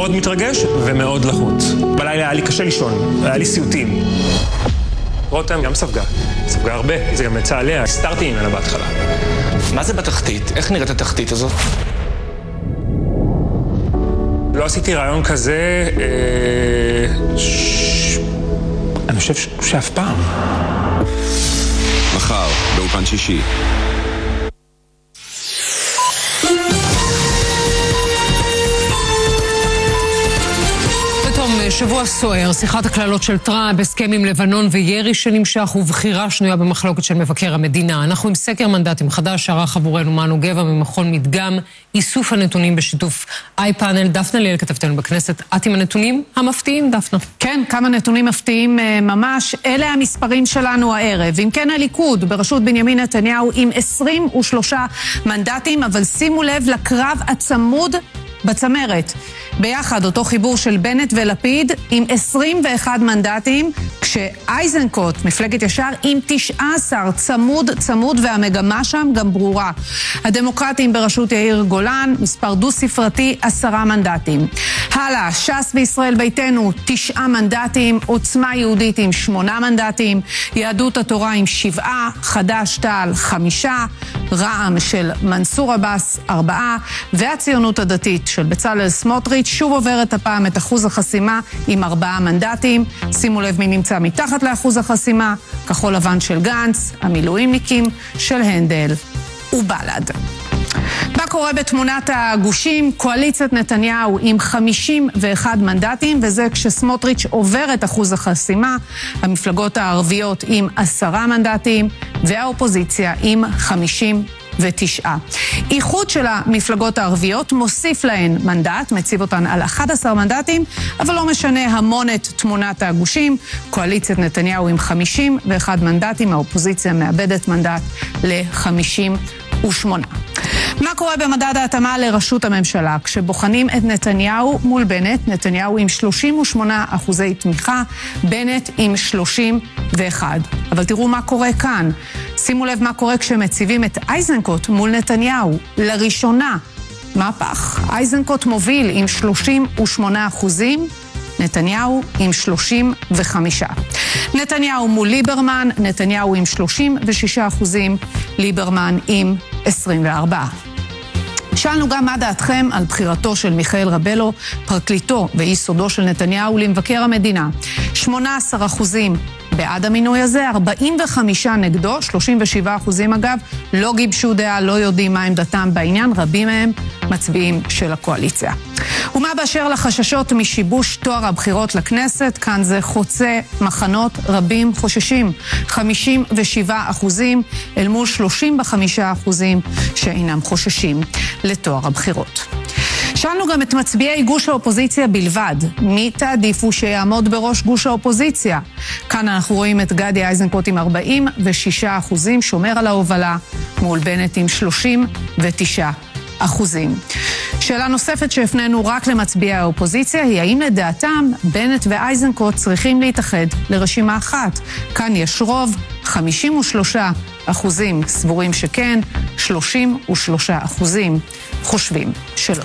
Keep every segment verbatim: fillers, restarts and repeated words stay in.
מאוד מתרגש ומאוד לחוץ. בלילה היה לי קשה לישון, היה לי סיוטים. רותם גם ספגה, ספגה הרבה, זה גם יצא עליה, הסתרתי ממנה בהתחלה. מה זה בתחתית? איך נראית התחתית הזאת? לא עשיתי רעיון כזה, אה... ש... אני חושב ש... שאף פעם. מחר, באופן שישי. שבוע סוער, שיחת הכללות של טראמפ, הסכם עם לבנון וירי שנמשך ובחירה שנויה במחלוקת של מבקר המדינה. אנחנו עם סקר מנדטים חדש שערך עבורנו מנו גבע ממכון מדגם, איסוף הנתונים בשיתוף איי-פאנל. דפנה ליאל כתבתנו בכנסת, את עם הנתונים המפתיעים, דפנה? כן, כמה נתונים מפתיעים ממש. אלה המספרים שלנו הערב. אם כן, הליכוד בראשות בנימין נתניהו עם עשרים ושלושה מנדטים, אבל שימו לב לקרב הצמוד בצמרת. ביחד אותו חיבור של בנט ולפיד עם עשרים ואחד מנדטים, כשאייזנקוט, מפלגת ישר, עם תשעה עשר, צמוד צמוד, והמגמה שם גם ברורה. הדמוקרטים בראשות יאיר גולן, מספר דו ספרתי, עשרה מנדטים. הלאה, ש"ס וישראל ביתנו, תשעה מנדטים, עוצמה יהודית עם שמונה מנדטים, יהדות התורה עם שבעה, חד"ש תע"ל חמישה, רע"מ של מנסור עבאס ארבעה, והציונות הדתית של בצלאל סמוטריץ' שוב עוברת הפעם את אחוז החסימה עם ארבעה מנדטים. שימו לב מי נמצא מתחת לאחוז החסימה, כחול לבן של גנץ, המילואימניקים של הנדל ובל"ד. מה קורה בתמונת הגושים? קואליציית נתניהו עם חמישים ואחד מנדטים, וזה כשסמוטריץ' עובר את אחוז החסימה, המפלגות הערביות עם עשרה מנדטים, והאופוזיציה עם חמישים ותשעה. איחוד של המפלגות הערביות מוסיף להן מנדט, מציב אותן על אחד עשר מנדטים, אבל לא משנה המון את תמונת הגושים. קואליציית נתניהו עם חמישים ואחד מנדטים, האופוזיציה מאבדת מנדט ל-חמישים ושמונה. מה קורה במדד ההתאמה לראשות הממשלה? כשבוחנים את נתניהו מול בנט, נתניהו עם שלושים ושמונה אחוזי תמיכה, בנט עם שלושים ואחד. אבל תראו מה קורה כאן. שימו לב מה קורה כשמציבים את אייזנקוט מול נתניהו. לראשונה, מהפך. אייזנקוט מוביל עם שלושים ושמונה אחוזים, נתניהו עם שלושים וחמישה. נתניהו מול ליברמן, נתניהו עם שלושים ושישה אחוזים, ליברמן עם עשרים וארבעה. שאלנו גם מה דעתכם על בחירתו של מיכאל רבלו, פרקליטו ואיש סודו של נתניהו, למבקר המדינה. שמונה עשר אחוזים בעד המינוי הזה, ארבעים וחמישה נגדו, שלושים ושבעה אחוזים אגב, לא גיבשו דעה, לא יודעים מה עמדתם בעניין, רבים מהם מצביעים של הקואליציה. ומה באשר לחששות משיבוש תואר הבחירות לכנסת? כאן זה חוצה מחנות, רבים חוששים. חמישים ושבעה אחוזים אל מול שלושים וחמישה אחוזים שאינם חוששים לתואר הבחירות. שאלנו גם את מצביעי גוש האופוזיציה בלבד. מי תעדיפו שיעמוד בראש גוש האופוזיציה? כאן אנחנו רואים את גדי איזנקוט עם ארבעים ושישה אחוזים, שומר על ההובלה, מול בנט עם שלושים ותשעה אחוזים. שאלה נוספת שהפנינו רק למצביעי האופוזיציה היא האם לדעתם בנט ואיזנקוט צריכים להתאחד לרשימה אחת. כאן יש רוב, חמישים ושלושה אחוזים סבורים שכן, שלושים ושלושה אחוזים חושבים שלא.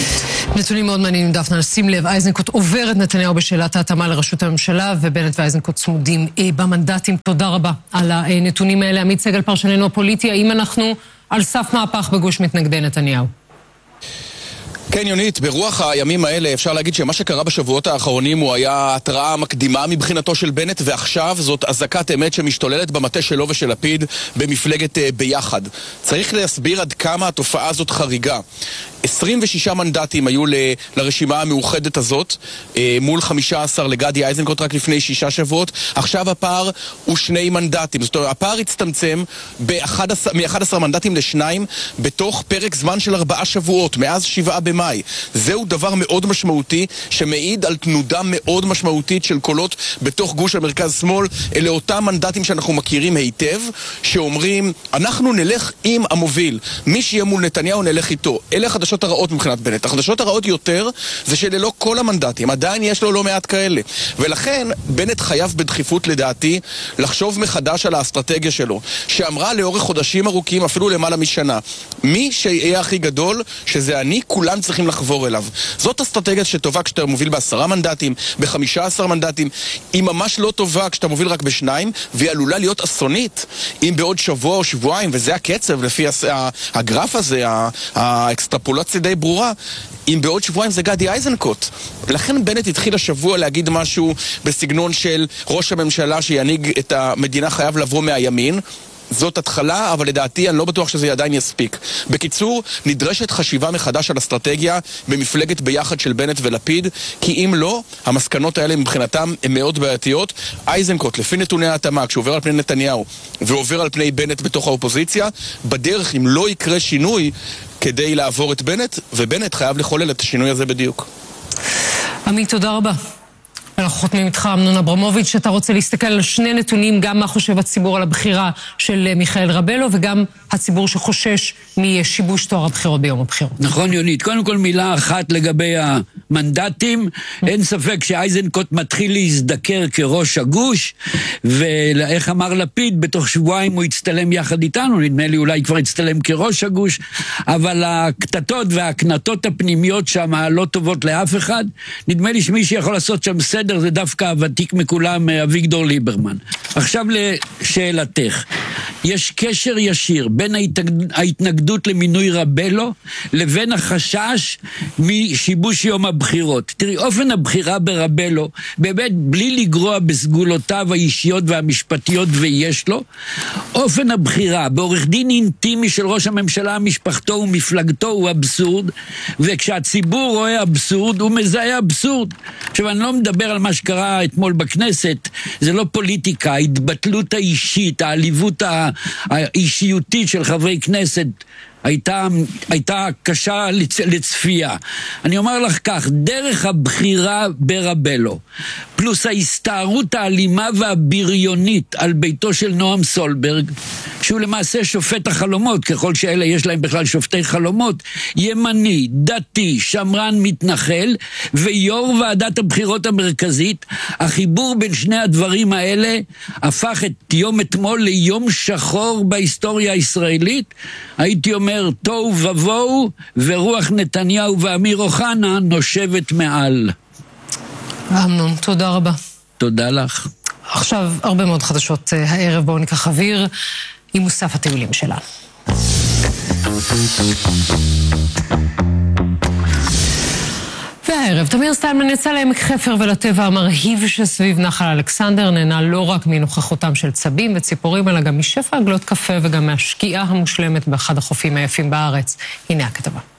נתונים מאוד מעניינים, דפנה. שים לב, איזנקוט עובר את נתניהו בשאלת ההתאמה לראשות הממשלה, ובנט ואיזנקוט צמודים במנדטים. תודה רבה על הנתונים האלה. עמית סגל, פרשננו הפוליטי, האם אנחנו על סף מהפך בגוש מתנגדי נתניהו? כן, יונית, ברוח הימים האלה אפשר להגיד שמה שקרה בשבועות האחרונים הוא היה התראה מקדימה מבחינתו של בנט, ועכשיו זאת אזעקת אמת שמשתוללת במטה שלו ושל לפיד במפלגת ביחד. צריך להסביר עד כמה התופעה הזאת חריגה. עשרים ושישה מנדטים היו ל- לרשימה המאוחדת הזאת, מול חמישה עשר לגדי איזנקוט רק לפני שישה שבועות. עכשיו הפער הוא שני מנדטים. זאת אומרת, הפער הצטמצם מ-אחד עשר מנדטים לשניים בתוך פרק זמן של ארבעה שבועות, מאז שבעה במאי. זהו דבר מאוד משמעותי שמעיד על תנודה מאוד משמעותית של קולות בתוך גוש המרכז-שמאל. אלה אותם מנדטים שאנחנו מכירים היטב, שאומרים, אנחנו נלך עם המוביל. מי שיהיה מול נתניהו נלך איתו. אלה חדשות החדשות הרעות מבחינת בנט. החדשות הרעות יותר זה שללא כל המנדטים, עדיין יש לו לא מעט כאלה. ולכן בנט חייב בדחיפות לדעתי לחשוב מחדש על האסטרטגיה שלו, שאמרה לאורך חודשים ארוכים, אפילו למעלה משנה, מי שיהיה הכי גדול, שזה אני, כולם צריכים לחבור אליו. זאת אסטרטגיה שטובה כשאתה מוביל בעשרה מנדטים, בחמישה עשר מנדטים. היא ממש לא טובה כשאתה מוביל רק בשניים, והיא עלולה להיות אסונית אם בעוד שבוע או שבועיים, וזה הקצב לפי הגרף הזה, האקסטרפולציה די ברורה, אם בעוד שבועיים זה גדי איזנקוט. לכן בנט התחיל השבוע להגיד משהו בסגנון של ראש הממשלה שינהיג את המדינה חייב לבוא מהימין. זאת התחלה, אבל לדעתי אני לא בטוח שזה עדיין יספיק. בקיצור, נדרשת חשיבה מחדש על אסטרטגיה במפלגת ביחד של בנט ולפיד, כי אם לא, המסקנות האלה מבחינתם הן מאוד בעייתיות. איזנקוט, לפי נתוני ההתאמה, כשהוא עובר על פני נתניהו ועובר על פני בנט בתוך האופוזיציה, בדרך אם לא יקרה שינוי כדי לעבור את בנט, ובנט חייב לחולל את השינוי הזה בדיוק. עמית, תודה רבה. אנחנו חותמים איתך, אמנון אברמוביץ', שאתה רוצה להסתכל על שני נתונים, גם מה חושב הציבור על הבחירה של מיכאל רבלו, וגם הציבור שחושש משיבוש טוהר הבחירות ביום הבחירות. נכון, יונית. קודם כל מילה אחת לגבי המנדטים. אין ספק שאייזנקוט מתחיל להזדקר כראש הגוש, ואיך אמר לפיד, בתוך שבועיים הוא יצטלם יחד איתנו, נדמה לי אולי כבר יצטלם כראש הגוש, אבל הקטטות והקנטות הפנימיות שם לא טובות לאף אחד. נדמה לי שמי שיכול לעשות שם סדר זה דווקא הוותיק מכולם, אביגדור ליברמן. עכשיו לשאלתך. יש קשר ישיר בין ההתנגדות למינוי רבלו לבין החשש משיבוש יום הבחירות. תראי, אופן הבחירה ברבלו, באמת בלי לגרוע בסגולותיו האישיות והמשפטיות ויש לו, אופן הבחירה בעורך דין אינטימי של ראש הממשלה, משפחתו ומפלגתו הוא אבסורד, וכשהציבור רואה אבסורד הוא מזהה אבסורד. עכשיו אני לא מדבר על מה שקרה אתמול בכנסת, זה לא פוליטיקה, ההתבטלות האישית, העליבות האישיותית של חברי כנסת הייתה, הייתה קשה לצ... לצפייה. אני אומר לך כך, דרך הבחירה ברבלו, פלוס ההסתערות האלימה והבריונית על ביתו של נועם סולברג, שהוא למעשה שופט החלומות, ככל שאלה יש להם בכלל שופטי חלומות, ימני, דתי, שמרן, מתנחל, ויו"ר ועדת הבחירות המרכזית, החיבור בין שני הדברים האלה הפך את יום אתמול ליום שחור בהיסטוריה הישראלית. הייתי אומר, תוהו ובוהו, ורוח נתניהו ואמיר אוחנה נושבת מעל. אמנון, תודה רבה. תודה לך. עכשיו, הרבה מאוד חדשות הערב, בואו ניקח אוויר עם מוסף הטיולים שלנו. והערב, תמיר סטלמן יצא לעמק חפר ולטבע המרהיב שסביב נחל אלכסנדר, נהנה לא רק מנוכחותם של צבים וציפורים, אלא גם משפע עגלות קפה וגם מהשקיעה המושלמת באחד החופים היפים בארץ. הנה הכתבה.